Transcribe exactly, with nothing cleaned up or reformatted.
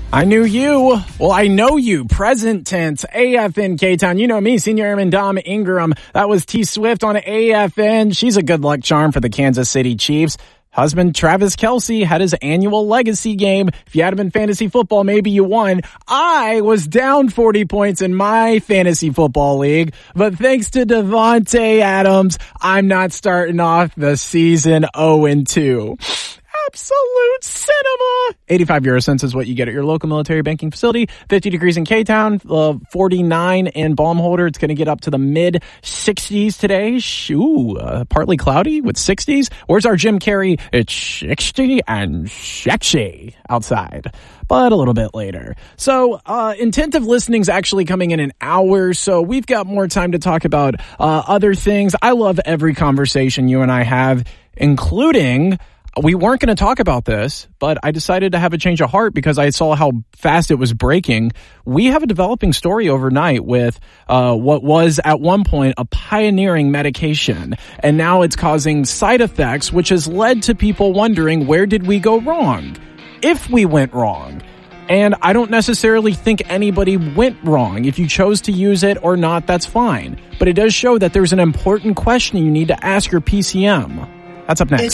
I knew you. Well, I know you. Present tense. A F N K-Town. You know me, Senior Airman Dom Ingram. That was T Swift on A F N. She's a good luck charm for the Kansas City Chiefs. Husband Travis Kelce had his annual legacy game. If you had him in fantasy football, maybe you won. I was down forty points in my fantasy football league, but thanks to Devontae Adams, I'm not starting off the season oh and two. Absolute cinema. eighty-five euro cents is what you get at your local military banking facility. fifty degrees in K-Town, uh, forty-nine in Baumholder. It's going to get up to the mid sixties today. Shoo, uh, partly cloudy with sixties. Where's our Jim Carrey? It's sixty and sexy outside, but a little bit later. So, uh, intensive listening is actually coming in an hour, so we've got more time to talk about uh, other things. I love every conversation you and I have, including... We weren't going to talk about this, but I decided to have a change of heart because I saw how fast it was breaking. We have a developing story overnight with uh, what was at one point a pioneering medication, and now it's causing side effects, which has led to people wondering, where did we go wrong? If we went wrong. And I don't necessarily think anybody went wrong. If you chose to use it or not, that's fine. But it does show that there's an important question you need to ask your P C M. That's up next.